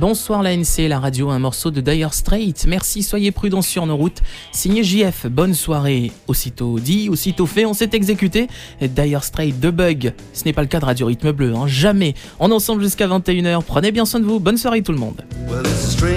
Bonsoir l'ANC, la radio, un morceau de Dire Straits. Merci, soyez prudents sur nos routes. Signé JF, bonne soirée. Aussitôt dit, aussitôt fait, on s'est exécuté. Dire Straits, de bug. Ce n'est pas le cas de Radio Rythme Bleu, hein, jamais. On est ensemble jusqu'à 21h. Prenez bien soin de vous. Bonne soirée tout le monde.